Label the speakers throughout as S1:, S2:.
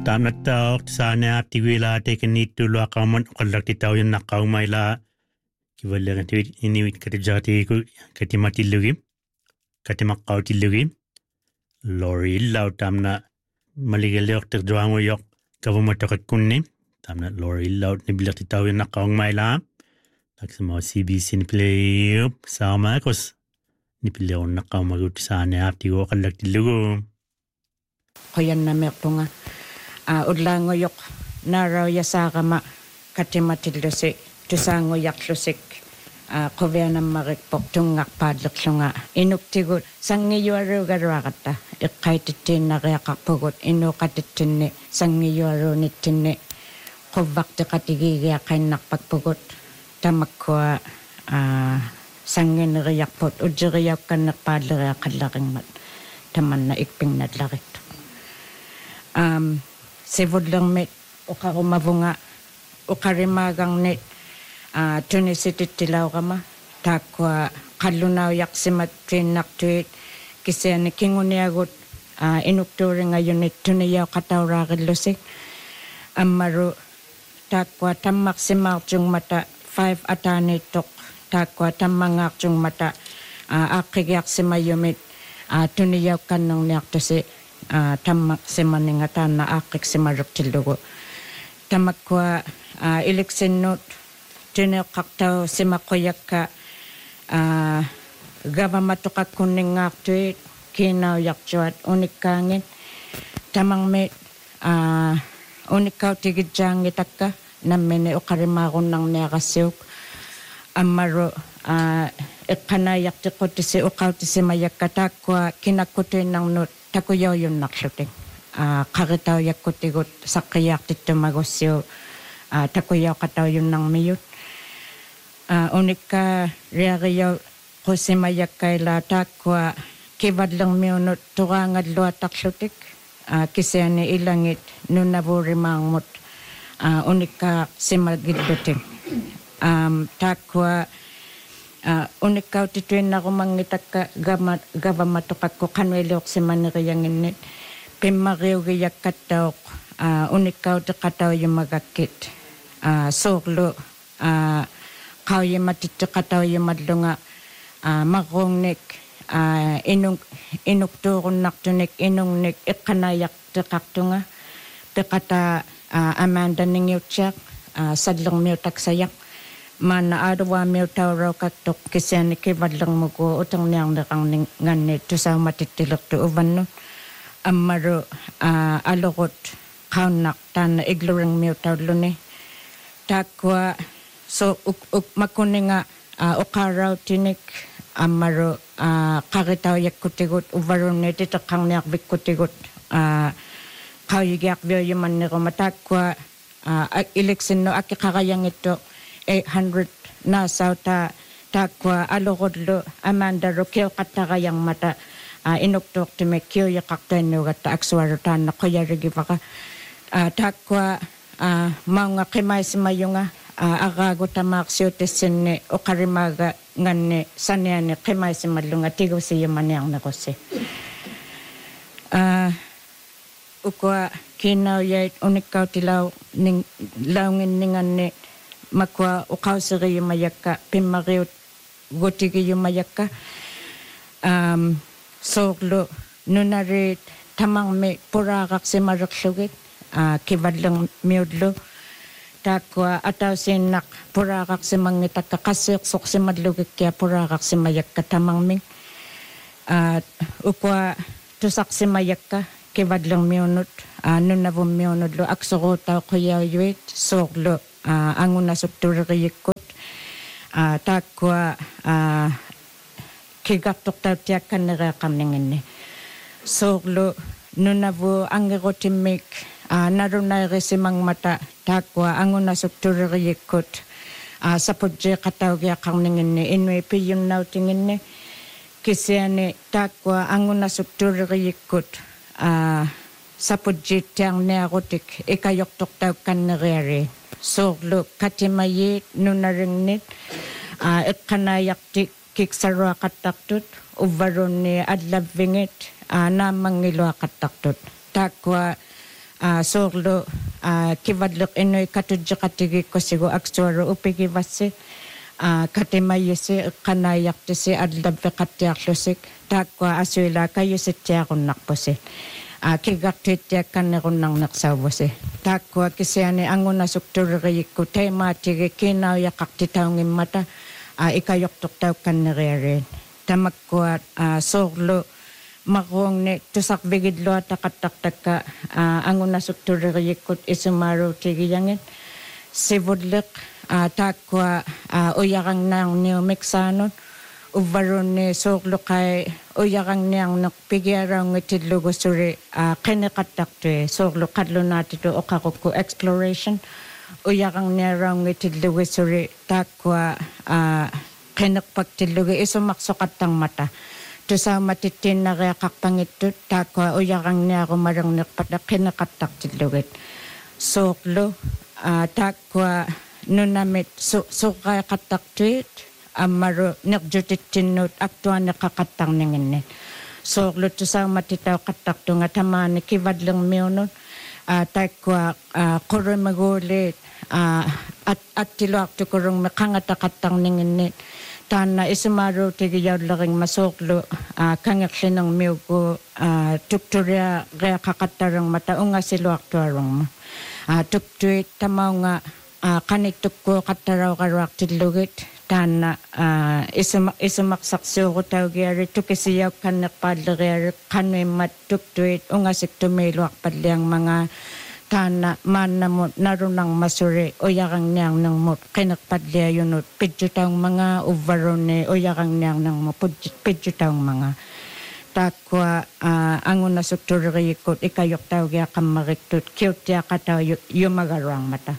S1: Tamnattaaq saanaap tiguilaa tekenniittulua qauman oqallaqtitauyannaqqaumailaa kivallerantivit inuit katijaatiiku katimatillugi katimaqqautillugi lori illau tamna maligelliortirjuanguyoq kavumatoqakkunni tamna lori illau nibillertitauyannaqqaumailaa taksimo CBC nipileup saamakos nipillerunnaqaumagut saanaap tigu oqallaqtillugu
S2: qoyannameerpunga ullaangoyoq naarauyasaaqama katimatillusi tusaangoyarlusik qovianammarikpoq tungarpaallerlunga inuktigut sangiyuaruugaruaqatta iqqaitittiinnariaqarpugut inuuqatittinni sangiyuaruunittinni quvvarteqatigiigiaqainnarpakpugut tamakkua sangineriarput ujiriaukkannerpaalleriaqallaqingmat tamanna ikpingnallariktu sivullermit uqarumavunga uqarimaagarnit tunisitittilaurama taakkua qallunaujaqsimat tiinnartuit kisiani kinguniagut inuktuuringajunit tuniyauqatauraarillusik ammaru taakkua tammarsimaartungmata 5 ataaniittoq taakkua tammangaartungmata aaqigiarsimayumit tuniyauqqannerniartusi tammaksimaninga taanna aaqiksimaruptillugu tamakkua iliksinnuut tuneeqqartau simaquyakka gavamatoqakkunningaartuit kiinaujaqtuat unikkaangit tamarmit unikkautigitjaangitakka nammini uqarimaarunnarniaqassiuk ammaru iqqanaajaqtiqutisi uqautisimajakka taakkua kinakkutuinnarnut takuyaujunnarslutik qaritaujakkutigut saqqiyaartittumagussiu takuyauqataujunnermiyut unikka riariyau qusimajakkaila taakkua kivallermiunut turaangalluatarlutik kisiani ilangit nunavuurimaarmut unikka simagillutik taakkua unikkauttituinnarumangitakka gavamatoqakku qanuiliuqsimanerianginnit pimmariugijakkattauq unikkauteqataujumagakkit soorlu qaujimatittaqataujumallunga marruungnik inuktuurunnartunik inungnik iqqanaajaqteqartunga peqata amaandaningiutsiaq sallermiutaksajaq maana aruwaamiutaurauqattoq kisiani kivallermuku uterniarneqarninganni tusaumatittilertu uvannu ammaru aloqut qaunnaq taanna igluringmiutauluni taakkua so makkuninga uqaarautinik ammaru qaritaujakkutigut uvarunni titeqqarniarvikkutigut qauyigiarviuyumanneruma taakkua iliksinnu akkiqarajangittu 800 naasauta taakkua aloqullu amaandaru kiuqattaqajangmata inuktuuqtimik kiuyiqartuannuugatta aksuaru taanna quyarigivaqa taakkua maunga qimaisimayunga araagutamaaksiutissinni uqarimaaga nganni saniani qimaisimallunga tigusiyamaniarnequssi ukua kiinaujait unikkautilau launginninganni makua uqauseriumajakka pimmariut gutigiyumajakka soorlu nunarit tamarmi puraaqarsimarerlugit kivallermiullu taakkua atausiinnaq puraaqarsimangitakka qassiiqsoqsimallugikkia puraaqarsimajakka tamarmi ukua tusaqsimajakka kivallermiunut nunavummiunullu aksoruutauqiyauyuit soorlu angunasuktuuleriyikkut taakkua kigartortautiakkannereaqarninginni soorlu nunavu angerutimmik narunairisimangmata taakkua angunasuktuuleriyikkut saputjeeqataugiaqarninginni inui piyunnautinginni kisiani taakkua angunasuktuuleriyikkut saputjiittiarniarutik ikajortortaukkanneriari soorlu katimayit nunaringnit eqqanaajaqtik kiksaruaqattartut uvarunni allavvingit naammangiluaqattartut taakkua sorlo kivadluk inoy katudja katigi ko sigo aksuaro upigi vasi katimayisi kanayaktisi adlabbe katiaklusik takwa asuila kayusittiakun nakposi kigaktuittiak kannerunang naksavusi takwa kisiani anguna sukturigikku teemaatigi kinauyakaktitaungimmata ikayoktuktauk kannereerin tamakkuat sorlo makuang ne tusak bigidlo at takataktak anguna sukturigikut isumaru tigiyangin sibudlik takwa uyakang nang neomeksanon uvaron ne sorlo kay uyakang nang nakpigyarang itidlugo suri kinekatakte sorlo kadlo natito okakuku exploration uyakang nerang itidlugo suri takwa kinekpagtidlugo isumaksokatang mata tusa matitin na kaya kakpangitut takwa uyakang niya kumarang nakpatak kinekataktilugit sorlo takwa nunamit kaya kataktuit amaro nakjutitinut aktuan nakakatang ningin sorlo tusa matitaw katakto nga tamaan kivadlang miyonot takwa kurang magulit at tiluak to kurang makangatakatang ningin tana isumaro tigiyaw laking masoklo kangaksin ng miyugo tukturya kaya kakatarang mataunga siluak tuarang tuktuit tamaw nga kanituk ko kataraw karak tilugit tana isumaksaksyo ko tawag yari tukisiyaw kanakpadlagayari kanwe matuktuit ungasik tumiluak padliang mga tana man na mo narunang masuri o yakang niyang nang mo kinakpadliya yunot pidjutang mga uvarone o yakang niyang nang mo pidjutang mga takwa angon na sukturikot ikayok tawag yakang mariktut cute yakataw yumagarang mata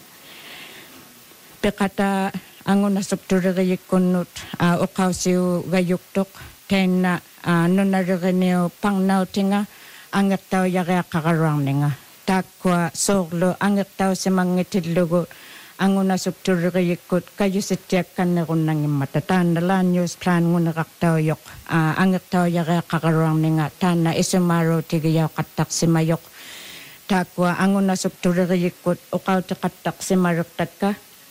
S2: pekata angon na sukturikot ukaw siyo gayuktok kena nunarikiniyo pangnaw tinga angat taw yakakarang ninga takwa sorlo angat taw si mangitidlugo angon na sukturikot kayo sitiyak kanarun nang imatatan nalan news plan ngun nakaktaw yok angat taw yakakarang ninga tana isumaro tigiyaw katak si mayok takwa angon na sukturikot ukaw takatak si maruktat ka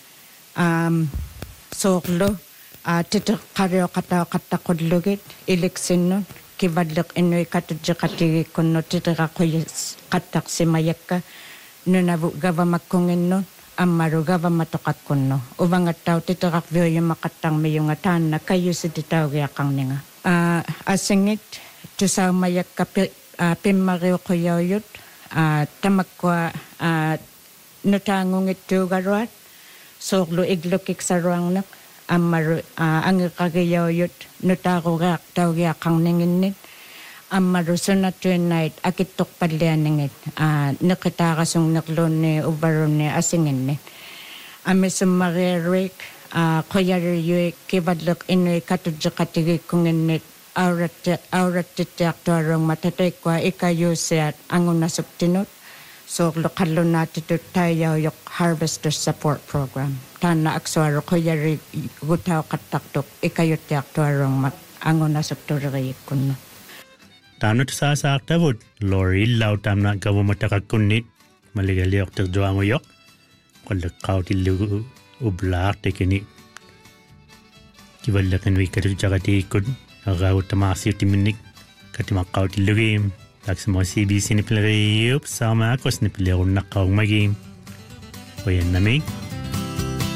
S2: sorlo titak karyo kataw katakudlugit iliksin nun kivadlak inoy katudja katigi kuno titaka kuya katak si mayaka nunabu gava makungin nun amaru gava matokat kuno ubangat tao titaka vyo yung makatang mayungatan na kayo si titaw yakang ninga asingit tusaw mayaka pimaryo kuya yut tamakwa nutangong ito garuat sorlo iglukik sa ruang nak amaru ang kagayaw yut nutako gak tawag yakang ningin amaru sunat night akitok padlian ningit nakitakas yung naklon ni ubaron ni asingin ni amisum maririk kuyari kibadlok inoy katudja katigi kungin nit aurat titiak tuarong matatay kwa ikayo siyat angon nasubtinot so lokalo natito tayo yung harvester support program tana akswaro kuyari gutaw kataktok ikayo tiak tuarong angon nasubturigay kuno
S1: tanot sa aktavod Lori lautam na gawumatakunit maligaliyok terjuang uyok kalakaw tilu ublak tekini kibalakan wi katujagati ikod agaw tamasi timinik katimakaw tilugim taksimo CBC ni Pilariup sama akos ni Pilirun nakaw magim. Oyan namig.